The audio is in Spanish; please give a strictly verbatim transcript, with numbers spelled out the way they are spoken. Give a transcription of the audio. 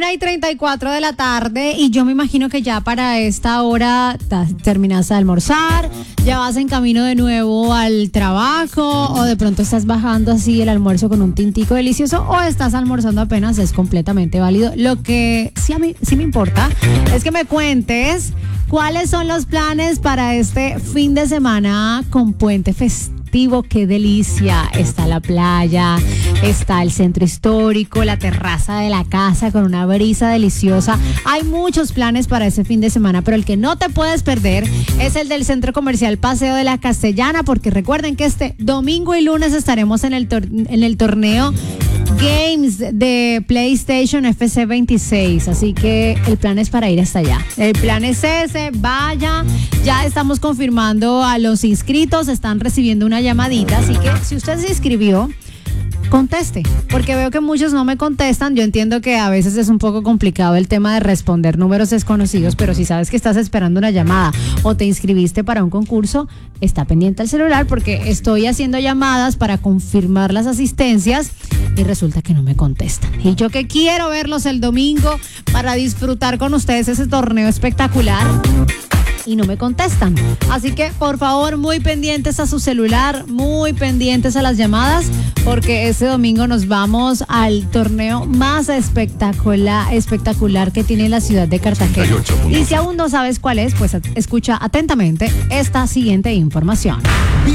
una y treinta y cuatro de la tarde y yo me imagino que ya para esta hora ta- terminaste de almorzar, ya vas en camino de nuevo al trabajo o de pronto estás bajando así el almuerzo con un tintico delicioso o estás almorzando apenas, es completamente válido. Lo que sí, a mí, sí me importa es que me cuentes cuáles son los planes para este fin de semana con puente festivo. Qué delicia, está la playa, está el centro histórico, la terraza de la casa con una brisa deliciosa. Hay muchos planes para ese fin de semana, pero el que no te puedes perder es el del Centro Comercial Paseo de la Castellana, porque recuerden que este domingo y lunes estaremos en el, tor- en el torneo Games de PlayStation F C veintiséis, así que el plan es para ir hasta allá. El plan es ese, vaya, ya estamos confirmando a los inscritos, están recibiendo una llamadita, así que si usted se inscribió, conteste, porque veo que muchos no me contestan. Yo entiendo que a veces es un poco complicado el tema de responder números desconocidos, pero si sabes que estás esperando una llamada o te inscribiste para un concurso, está pendiente al celular porque estoy haciendo llamadas para confirmar las asistencias y resulta que no me contestan. Y yo que quiero verlos el domingo para disfrutar con ustedes ese torneo espectacular. Y no me contestan. Así que, por favor, muy pendientes a su celular, muy pendientes a las llamadas, porque este domingo nos vamos al torneo más espectacular, espectacular que tiene la ciudad de Cartagena. Y si aún no sabes cuál es, pues escucha atentamente esta siguiente información.